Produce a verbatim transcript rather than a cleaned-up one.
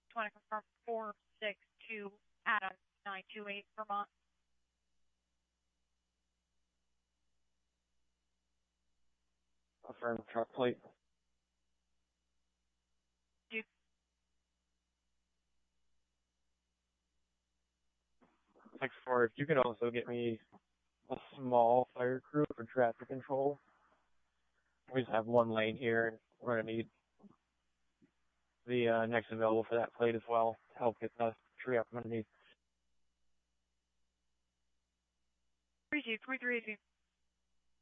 Just want to confirm four six two Adam nine two eight Vermont. Affirm truck plate. You, six four, if you could also get me a small fire crew for traffic control. We just have one lane here, and we're going to need the uh, next available for that plate as well to help get the tree up underneath. three two three three